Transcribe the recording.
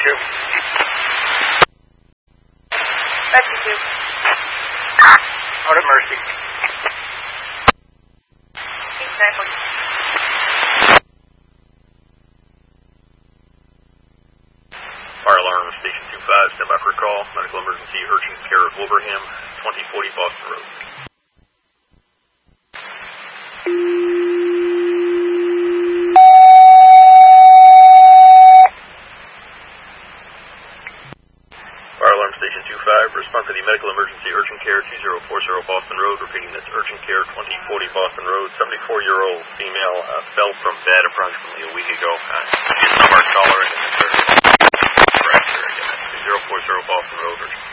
2. Rescue 2. Out at Mercy. 8-9-1. Fire alarm station 25, stand by for a call. Medical emergency urgent care of Wilbraham, 2040 Boston Road. Fire alarm station 25, respond to the medical emergency urgent care 2040 Boston Road, repeating this urgent care 2040 Boston Road, 74-year-old female fell from bed approximately a week ago. She's a smart caller and it's a fracture again. 2040 Boston Road, urgent